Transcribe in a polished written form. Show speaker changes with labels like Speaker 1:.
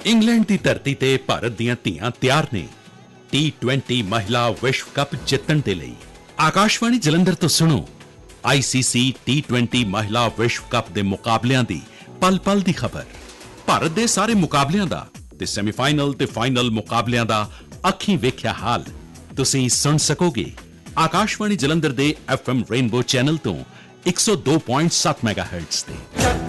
Speaker 1: England ਦੀ ਧਰਤੀ ਤੇ ਭਾਰਤ ਦੀਆਂ ਧੀਆਂ ਤਿਆਰ ਨੇ T20 ਮਹਿਲਾ ਵਿਸ਼ਵ ਕੱਪ ਜਿੱਤਣ ਦੇ ਲਈ। ਆਕਾਸ਼ਵਾਣੀ ਜਲੰਧਰ ਤੋਂ ਸੁਣੋ ICC T20 ਮਹਿਲਾ ਵਿਸ਼ਵ ਕੱਪ ਦੇ ਮੁਕਾਬਲਿਆਂ ਦੀ ਪਲ-ਪਲ ਦੀ ਖਬਰ। ਭਾਰਤ ਦੇ ਸਾਰੇ ਮੁਕਾਬਲਿਆਂ ਦਾ ਤੇ ਸੈਮੀਫਾਈਨਲ ਤੇ ਫਾਈਨਲ ਮੁਕਾਬਲਿਆਂ ਦਾ ਅੱਖੀਂ ਵੇਖਿਆ ਹਾਲ ਤੁਸੀਂ ਸੁਣ ਸਕੋਗੇ ਆਕਾਸ਼ਵਾਣੀ ਜਲੰਧਰ ਦੇ FM ਰੇਨਬੋ ਚੈਨਲ ਤੋਂ 102.7 ਮੈਗਾਹਰਟਜ਼ ਤੇ।